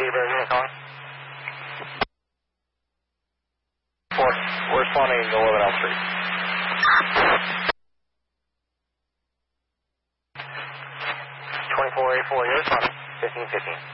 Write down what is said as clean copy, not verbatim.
Bear unit calling. We're responding to 11 Elm Street. 2484, you're responding. 1515.